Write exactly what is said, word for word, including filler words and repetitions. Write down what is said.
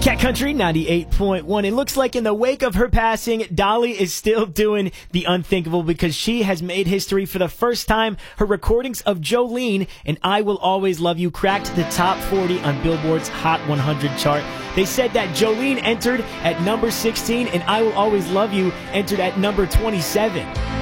Cat Country ninety-eight point one. It looks like in the wake of her passing, Dolly is still doing the unthinkable because she has made history for the first time. Her recordings of Jolene and I Will Always Love You cracked the top forty on Billboard's Hot one hundred chart. They said that Jolene entered at number sixteen and I Will Always Love You entered at number twenty-seven.